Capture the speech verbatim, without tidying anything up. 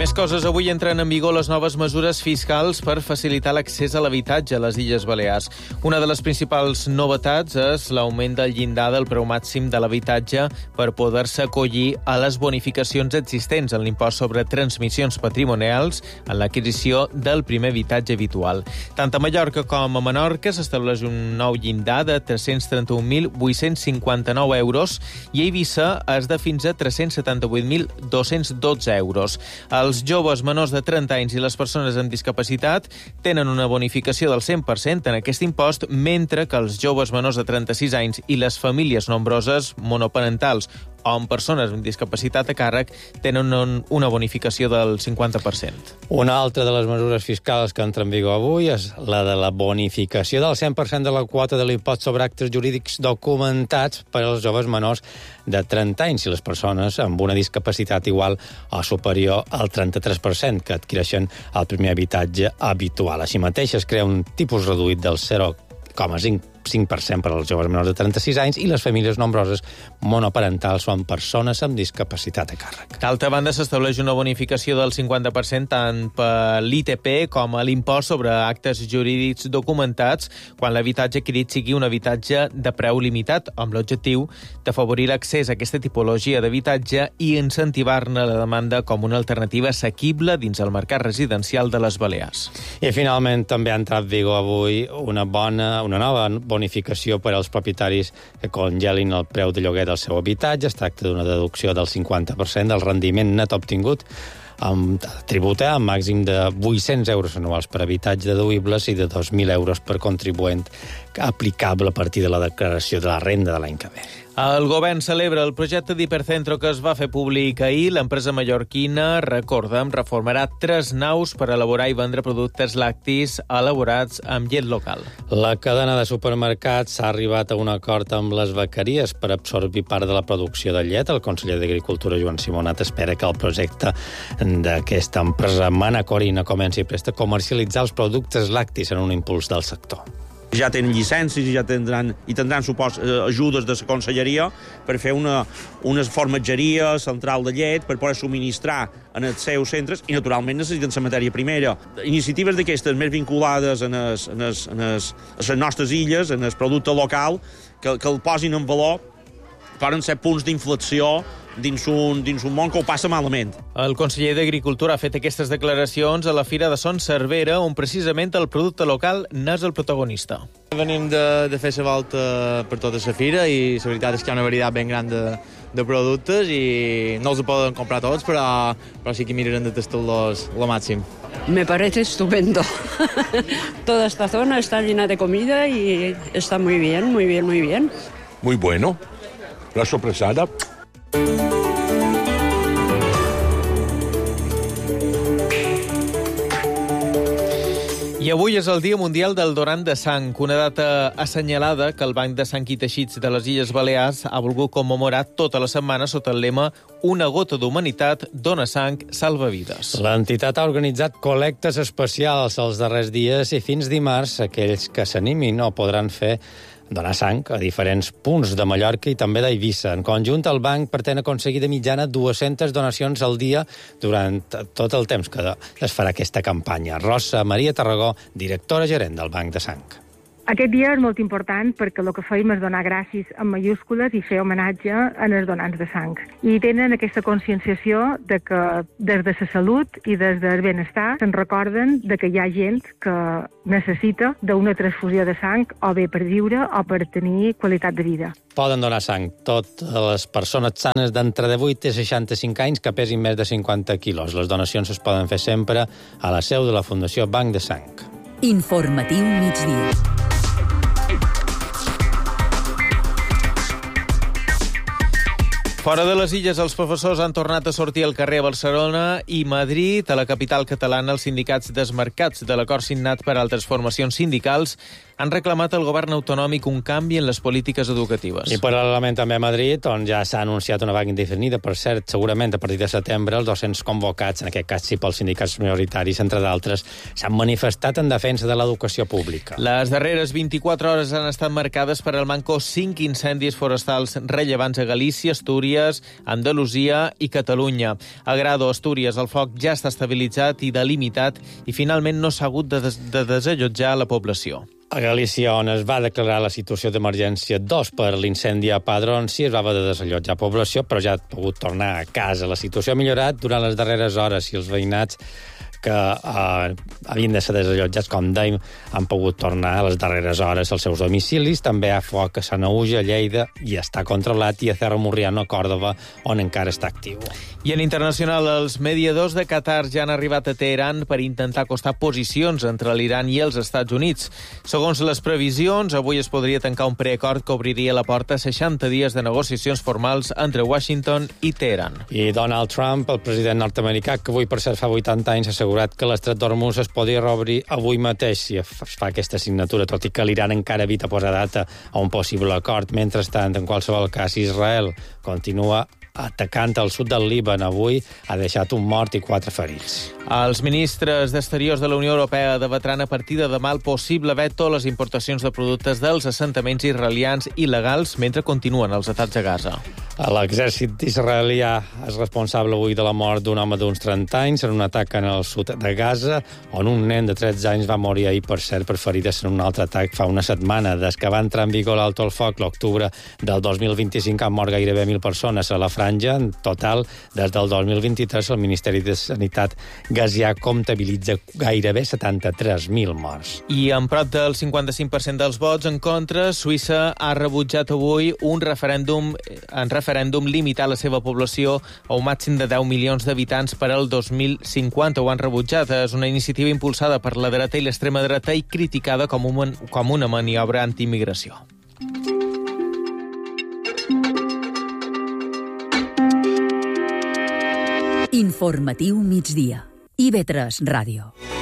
Més coses. Avui entren en vigor les noves mesures fiscals per facilitar l'accés a l'habitatge a les Illes Balears. Una de les principals novetats és l'augment del llindar del preu màxim de l'habitatge per poder-se acollir a les bonificacions existents en l'impost sobre transmissions patrimonials en l'adquisició del primer habitatge habitual. Tant a Mallorca com a Menorca s'estableix un nou llindar de tres-cents trenta-un mil vuit-cents cinquanta-nou euros i a Eivissa és de fins a tres-cents setanta-vuit mil dos-cents dotze euros. Els joves menors de trenta anys i les persones amb discapacitat tenen una bonificació del cent per cent en aquest impost, mentre que els joves menors de trenta-sis anys i les famílies nombroses monoparentals o amb persones amb discapacitat a càrrec tenen un, una bonificació del cinquanta per cent. Una altra de les mesures fiscals que entra en vigor avui és la de la bonificació del cent per cent de la quota de l'impost sobre actes jurídics documentats per als joves menors de trenta anys i les persones amb una discapacitat igual o superior al trenta-tres per cent que adquireixen el primer habitatge habitual. Així mateix es crea un tipus reduït del zero coma cinc per cent per als joves menors de trenta-sis anys i les famílies nombroses monoparentals o amb persones amb discapacitat a càrrec. D'altra banda, s'estableix una bonificació del cinquanta per cent tant per l'I T P com a l'impost sobre actes jurídics documentats quan l'habitatge adquirit sigui un habitatge de preu limitat, amb l'objectiu d'afavorir l'accés a aquesta tipologia d'habitatge i incentivar-ne la demanda com una alternativa assequible dins el mercat residencial de les Balears. I finalment també ha entrat en vigor avui una bona, una nova bonificació per als propietaris que congelin el preu de lloguer del seu habitatge. Es tracta d'una deducció del cinquanta per cent del rendiment net obtingut amb tributa amb màxim de vuit-cents euros anuals per habitatge deduïbles i de dos mil euros per contribuent aplicable a partir de la declaració de la renda de l'any que ve. El govern celebra el projecte d'hipercentro que es va fer públic ahir. L'empresa mallorquina, recordem, reformarà tres naus per elaborar i vendre productes lactis elaborats amb llet local. La cadena de supermercats s'ha arribat a un acord amb les vaqueries per absorbir part de la producció de llet. El conseller d'Agricultura, Joan Simonat, espera que el projecte d'aquesta empresa manacorina comenci prest a comercialitzar els productes lactis en un impuls del sector. Ja tenen llicències i ja tindran, i tindran suport, eh, ajudes de la conselleria per fer una, una formatgeria central de llet per poder subministrar en els seus centres i, naturalment, necessiten la matèria primera. Iniciatives d'aquestes més vinculades en es, en es, en es, a les nostres illes, en el producte local, que, que el posin en valor, poden ser punts d'inflexió dins un, dins un món que ho passa malament. El conseller d'Agricultura ha fet aquestes declaracions a la Fira de Son Cervera, on precisament el producte local n'és el protagonista. Venim de, de fer la volta per tota la fira i la veritat és que hi ha una varietat ben gran de, de productes i no els poden comprar tots, però, però sí que mirarem de tastar-los lo màxim. Me parece estupendo. Toda esta zona está llena de comida y está muy bien, muy bien, muy bien. Muy bueno. La sorpresada. I avui és el Dia Mundial del Donant de Sang, una data assenyalada que el Banc de Sang i Teixits de les Illes Balears ha volgut commemorar tota la setmana sota el lema Una gota d'humanitat, dona sang, salva vides. L'entitat ha organitzat col·lectes especials els darrers dies i fins dimarts aquells que s'animin o podran fer donar sang a diferents punts de Mallorca i també d'Eivissa. En conjunt, el banc pretén aconseguir de mitjana dues-centes donacions al dia durant tot el temps que es farà aquesta campanya. Rosa Maria Tarragó, directora gerent del Banc de Sang. Aquest dia és molt important perquè el que feim és donar gràcies en majúscules i fer homenatge als donants de sang. I tenen aquesta conscienciació de que des de la salut i des del benestar se'n recorden de que hi ha gent que necessita d'una transfusió de sang o bé per viure o per tenir qualitat de vida. Poden donar sang totes les persones sanes d'entre divuit i seixanta-cinc anys que pesin més de cinquanta quilos. Les donacions es poden fer sempre a la seu de la Fundació Banc de Sang. Informatiu migdia. Fora de les illes, els professors han tornat a sortir al carrer a Barcelona i Madrid. A la capital catalana, els sindicats desmarcats de l'acord signat per altres formacions sindicals han reclamat al govern autonòmic un canvi en les polítiques educatives. I paral·lelament també a Madrid, on ja s'ha anunciat una vaga indefinida, per cert, segurament a partir de setembre, els docents convocats, en aquest cas sí pels sindicats minoritaris, entre d'altres, s'han manifestat en defensa de l'educació pública. Les darreres vint-i-quatre hores han estat marcades per al manco cinc incendis forestals rellevants a Galícia, Astúries, Balears, Andalusia i Catalunya. A Grado, Astúries, el foc ja està estabilitzat i delimitat i finalment no s'ha hagut de, des de desallotjar la població. A Galícia, on es va declarar la situació d'emergència dos per l'incendi a Padrón, sí es va haver de desallotjar població, però ja ha pogut tornar a casa. La situació ha millorat durant les darreres hores i els veïnats que eh, havien de ser desallotjats, com dèiem, han pogut tornar a les darreres hores als seus domicilis. També hi ha foc a Sanaüja, a Lleida, i està controlat, i a Cerro Murriano, a Còrdova, on encara està actiu. I en internacional, els mediadors de Qatar ja han arribat a Teheran per intentar acostar posicions entre l'Iran i els Estats Units. Segons les previsions, avui es podria tancar un preacord que obriria la porta a seixanta dies de negociacions formals entre Washington i Teheran. I Donald Trump, el president nord-americà, que avui, per cert, fa vuitanta anys, assegura que l'estret d'Hormuz es podria reobrir avui mateix si es fa aquesta signatura, tot i que l'Iran encara evita posar data a un possible acord. Mentrestant, en qualsevol cas, Israel continua atacant al sud del Líban. Avui ha deixat un mort i quatre ferits. Els ministres d'Exteriors de la Unió Europea debatran a partir de demà el possible veto a les importacions de productes dels assentaments israelians il·legals mentre continuen els atacs a Gaza. L'exèrcit israelià és responsable avui de la mort d'un home d'uns trenta anys en un atac en el sud de Gaza, on un nen de tretze anys va morir ahir, per cert, per ferides en un altre atac fa una setmana. Des que va entrar en vigor l'alto al foc l'octubre del dos mil vint-i-cinc han mort gairebé mil persones a la franja. En total, des del dos mil vint-i-tres, el Ministeri de Sanitat gazià comptabilitza gairebé setanta-tres mil morts. I amb prop del cinquanta-cinc per cent dels vots en contra, Suïssa ha rebutjat avui un referèndum en referèndum limitar la seva població a un màxim de deu milions d'habitants per al dos mil cinquanta. Ho han rebutjat. És una iniciativa impulsada per la dreta i l'extrema dreta i criticada com, un, com una maniobra anti-immigració. Informatiu migdia. I V tres Ràdio.